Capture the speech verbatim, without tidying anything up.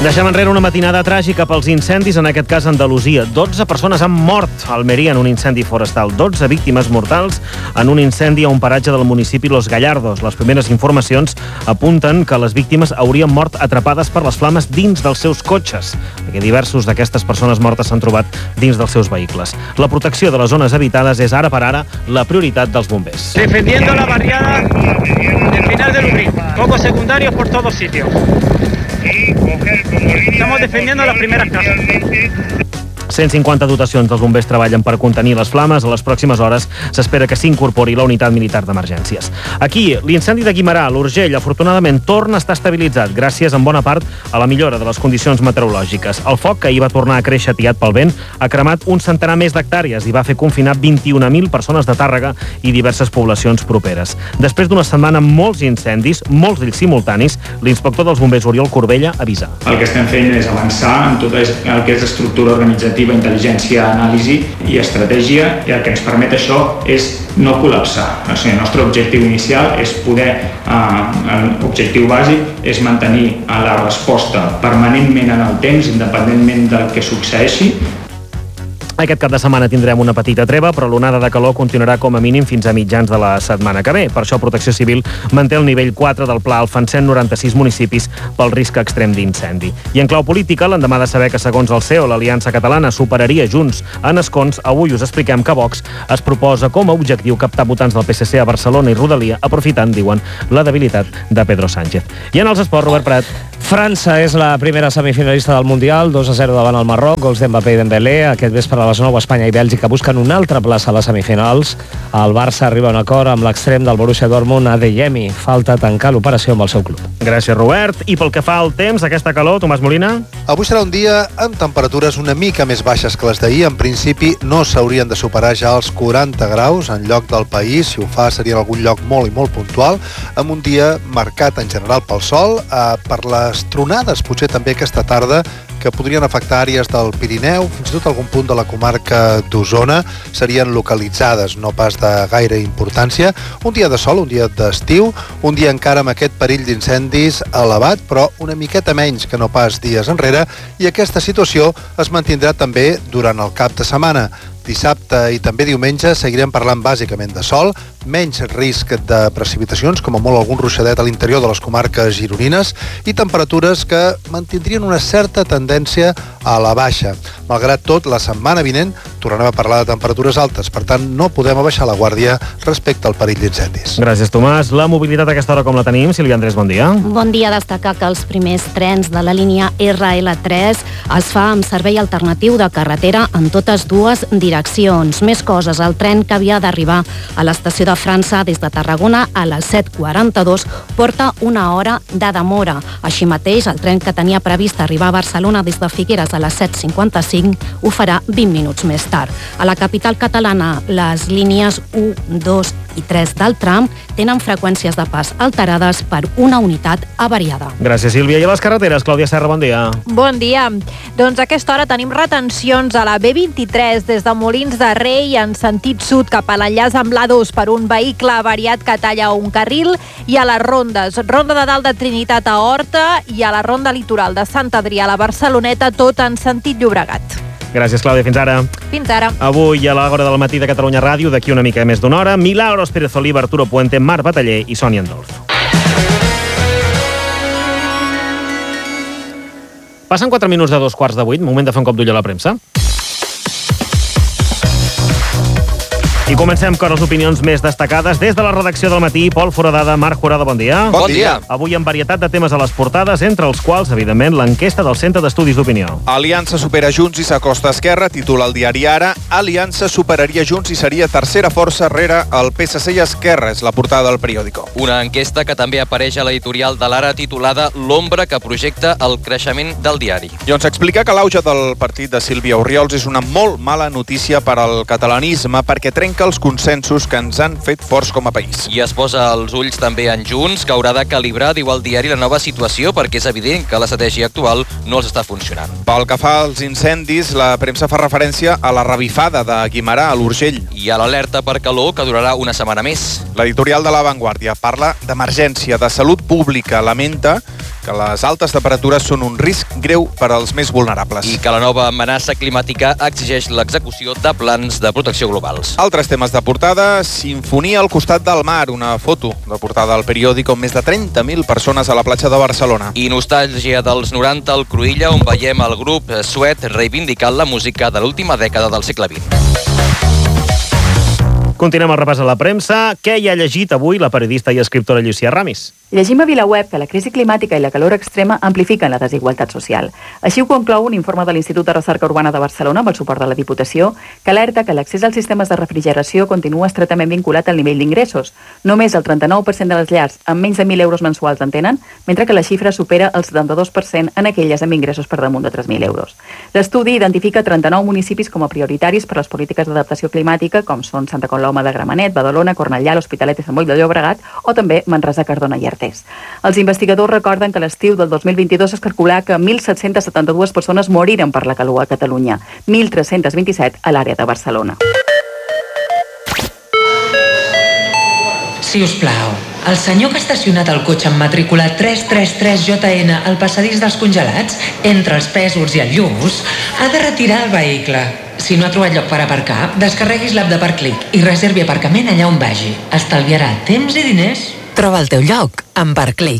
Deixem enrere una matinada tràgica pels incendis, en aquest cas a Andalusia. dotze persones han mort a Almeria en un incendi forestal. dotze víctimes mortals en un incendi a un paratge del municipi Los Gallardos. Les primeres informacions apunten que les víctimes haurien mort atrapades per les flames dins dels seus cotxes, perquè diversos d'aquestes persones mortes s'han trobat dins dels seus vehicles. La protecció de les zones habitades és ara per ara la prioritat dels bombers. Defendiendo la barriada del final del Ubrín. Focos secundarios por todos sitios. Estamos defendiendo las primeras casas. cent cinquanta dotacions dels bombers treballen per contenir les flames. A les pròximes hores s'espera que s'incorpori la unitat militar d'emergències. Aquí, l'incendi de Guimerà, l'Urgell, afortunadament torna a estar estabilitzat gràcies en bona part a la millora de les condicions meteorològiques. El foc, que ahir va tornar a créixer atiat pel vent, ha cremat un centenar més d'hectàrees i va fer confinar vint-i-una mil persones de Tàrrega i diverses poblacions properes. Després d'una setmana amb molts incendis, molts d'ells simultanis, l'inspector dels bombers Oriol Corbella avisa. El que estem fent és avançar en tot el que és estructura organitzativa, intel·ligència, anàlisi i estratègia, i el que ens permet això és no col·lapsar. O sigui, el nostre objectiu inicial és poder, eh, l'objectiu bàsic és mantenir la resposta permanentment en el temps, independentment del que succeeixi. Aquest cap de setmana tindrem una petita treva, però l'onada de calor continuarà com a mínim fins a mitjans de la setmana que ve. Per això Protecció Civil manté el nivell quatre del pla Alfa en cent noranta-sis municipis pel risc extrem d'incendi. I en clau política, l'endemà de saber que, segons el C E O, l'Aliança Catalana superaria Junts en escons, avui us expliquem que Vox es proposa com a objectiu captar votants del P S C a Barcelona i Rodalia, aprofitant, diuen, la debilitat de Pedro Sánchez. I en els esports, Robert Prat. França és la primera semifinalista del Mundial, dos a zero davant el Marroc, gols d'Mbappé i Dembélé. Aquest vespre a les nou, Espanya i Bèlgica busquen una altra plaça a les semifinals. El Barça arriba a un acord amb l'extrem del Borussia Dortmund, Adeyemi. Falta tancar l'operació amb el seu club. Gràcies, Robert. I pel que fa al temps, aquesta calor, Tomàs Molina? Avui serà un dia amb temperatures una mica més baixes que les d'ahir. En principi no s'haurien de superar ja els quaranta graus en lloc del país. Si ho fa seria en algun lloc molt i molt puntual, amb un dia marcat en general pel sol, eh, per les tronades potser també aquesta tarda, que podrien afectar àrees del Pirineu, fins i tot algun punt de la comarca d'Osona, serien localitzades, no pas de gaire importància. Un dia de sol, un dia d'estiu, un dia encara amb aquest perill d'incendis elevat, però una miqueta menys que no pas dies enrere, i aquesta situació es mantindrà també durant el cap de setmana. Dissabte i també diumenge seguirem parlant bàsicament de sol, menys risc de precipitacions, com a molt algun ruixadet a l'interior de les comarques gironines, i temperatures que mantindrien una certa tendència a la baixa. Malgrat tot, la setmana vinent tornarem a parlar de temperatures altes, per tant no podem abaixar la guàrdia respecte al perill d'incendis. Gràcies, Tomàs. La mobilitat a aquesta hora com la tenim? Sílvia Andrés, bon dia. Bon dia. Destacar que els primers trens de la línia R L tres es fa amb servei alternatiu de carretera en totes dues direccions. Més coses, el tren que havia d'arribar a l'estació de França des de Tarragona a les set quaranta-dos porta una hora de demora. Així mateix, el tren que tenia previst arribar a Barcelona des de Figueres a les set cinquanta-cinc ho farà vint minuts més tard. A la capital catalana, les línies u, dos i tres del tram tenen freqüències de pas alterades per una unitat avariada. Gràcies, Sílvia. I a les carreteres, Clàudia Serra, bon dia. Bon dia. Doncs a aquesta hora tenim retencions a la B vint-i-tres des de Molins de Rei en sentit sud cap a l'enllaç amb l'A dos per un vehicle avariat que talla un carril, i a les rondes, Ronda de Dalt de Trinitat a Horta i a la Ronda Litoral de Sant Adrià a la Barceloneta, tot en sentit Llobregat. Gràcies, Clàudia. Fins ara. Fins ara. Avui, a l'hora del matí de Catalunya Ràdio, d'aquí una mica més d'una hora, Milagros Pérez Oliva, Arturo Puente, Marc Bataller i Sònia Andolf. Passen quatre minuts de dos quarts de vuit, moment de fer un cop d'ull a la premsa. I comencem per les opinions més destacades. Des de la redacció del matí, Pol Foradada, Marc Jurado, bon dia. Bon dia. Avui amb varietat de temes a les portades, entre els quals, evidentment, l'enquesta del Centre d'Estudis d'Opinió. Aliança supera Junts i s'acosta a Esquerra, titula el diari Ara. Aliança superaria Junts i seria tercera força rere el P S C i Esquerra, és la portada del periòdico. Una enquesta que també apareix a l'editorial de l'Ara titulada L'ombra que projecta el creixement del diari. I on s'explica que l'auge del partit de Sílvia Orriols és una molt mala notícia per al catalanisme perquè trenca trenca els consensos que ens han fet forts com a país. I es posa els ulls també en Junts, que haurà de calibrar, diu el diari, la nova situació, perquè és evident que l'estratègia actual no els està funcionant. Pel que fa als incendis, la premsa fa referència a la revifada de Guimerà, a l'Urgell. I a l'alerta per calor, que durarà una setmana més. L'editorial de La Vanguardia parla d'emergència, de salut pública, lamenta que les altes temperatures són un risc greu per als més vulnerables. I que la nova amenaça climàtica exigeix l'execució de plans de protecció globals. Altres temes de portada: Sinfonia al costat del mar, una foto de portada al periòdic amb més de trenta mil persones a la platja de Barcelona. I nostàlgia dels noranta al Cruïlla, on veiem el grup suec reivindicant la música de l'última dècada del segle vint. Continuem el repàs a la premsa. Què hi ha llegit avui la periodista i escriptora Llucia Ramis? Llegim a VilaWeb que la crisi climàtica i la calor extrema amplifiquen la desigualtat social. Així ho conclou un informe de l'Institut de Recerca Urbana de Barcelona amb el suport de la Diputació, que alerta que l'accés als sistemes de refrigeració continua estretament vinculat al nivell d'ingressos. Només el trenta-nou per cent de les llars amb menys de mil euros mensuals en tenen, mentre que la xifra supera el setanta-dos per cent en aquelles amb ingressos per damunt de tres mil euros. L'estudi identifica trenta-nou municipis com a prioritaris per a les polítiques d'adaptació climàtica, com són Santa Coloma de Gramenet, Badalona, Cornellà, l'Hospitalet i Sant Boi de Llobregat, o també Manresa, Cardona i Artés. Els investigadors recorden que l'estiu del dos mil vint-i-dos es calculà que mil set-cents setanta-dues persones moriren per la calor a Catalunya, mil tres-cents vint-i-set a l'àrea de Barcelona. Si us plau, el senyor que ha estacionat el cotxe amb matrícula tres tres tres J N al passadís dels congelats, entre els Pèsols i el Lluç, ha de retirar el vehicle. Si no ha trobat lloc per aparcar, descarreguis l'app de Parclic i reservi aparcament allà on vagi. Estalviarà temps i diners. Troba el teu lloc amb Parclic.